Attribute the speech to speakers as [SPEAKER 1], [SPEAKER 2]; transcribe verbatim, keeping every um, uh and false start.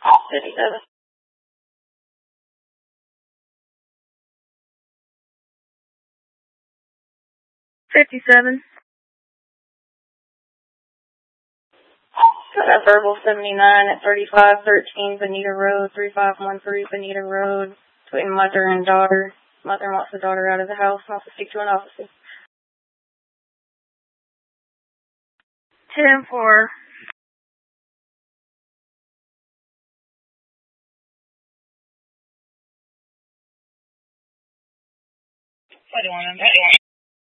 [SPEAKER 1] fifty-seven. fifty-seven. Got a verbal seventy-nine at thirty-five thirteen Bonita Road, three five one three Bonita Road, between mother and daughter. Mother wants the daughter out of the house, wants to speak to an officer. ten four. What do you want?